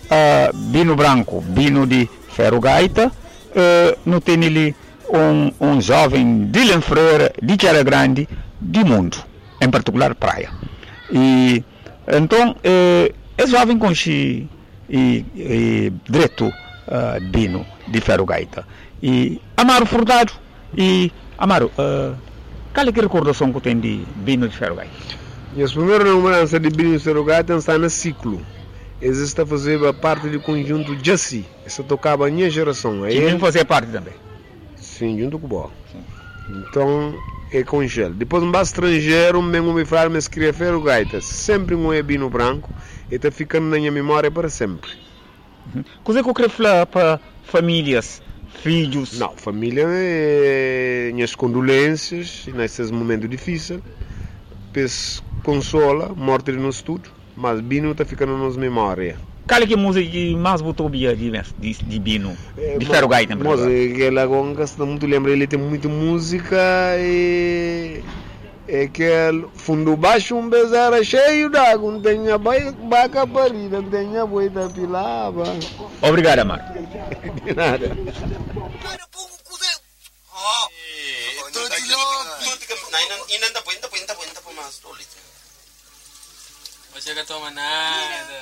Bino branco, Bino de Ferro Gaita, não tem ali um jovem Dylan Freire de Tierra Grande, de mundo, em particular praia. E então, é jovem com si e direto Bino de Ferro Gaita. E Amaro Furtado, e Amaro, qual é a recordação que tem de Bino de Ferro Gaita? E as primeiras lembranças de Bino de Ferro Gaita estão no ciclo. Existe a fazer parte do conjunto Jaci. Essa tocava a minha geração. Que ele fazia parte também? Sim, junto com o Boa. Então, é com ele. Depois, um estrangeiro, me fala, me escreve Ferro Gaita. Sempre um é Bino branco. E está ficando na minha memória para sempre. O que eu queria falar para famílias, filhos? Não, família, minhas condolências nesses momentos difíceis. Pes consola, morte no estúdio. Mas Bino está ficando nas memórias. Qual é a música que mais botou de Bino? De Ferro Gaita, mas aquela gonga, se não muito lembra, ele tem muita música e aquele fundo baixo, bezerra cheio d'água, não tem vaca parida, não tem boi da pilava. Obrigado, Amaro. De nada. Você que toma nada.